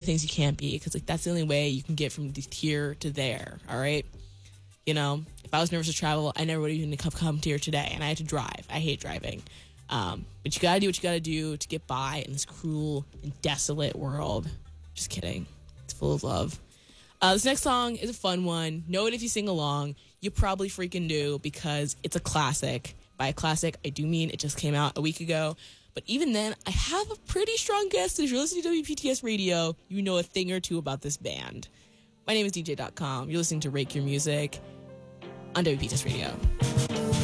things you can't be, because like that's the only way you can get from here to there. All right, you know, if I was nervous to travel, I never would have even come to here today, and I had to drive. I hate driving, but you gotta do what you gotta do to get by in this cruel and desolate world. Just kidding, it's full of love. This next song is a fun one. Know it if you sing along. You probably freaking do, because it's a classic. By a classic, I do mean it just came out a week ago. But even then, I have a pretty strong guess that if you're listening to WPTS Radio, you know a thing or two about this band. My name is DJ.com. You're listening to Rake Your Music on WPTS Radio.